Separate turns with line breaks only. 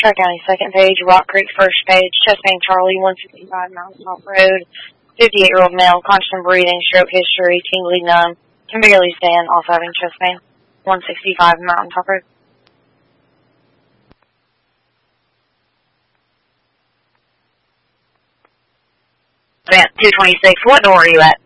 Tri-County second page, Rock Creek first page, chest pain Charlie, 165 Mountaintop Road, 58-year-old male, constant breathing, stroke history, tingly numb, can barely stand, also having chest pain, 165 Mountaintop Road. Advance 226, what door are you at?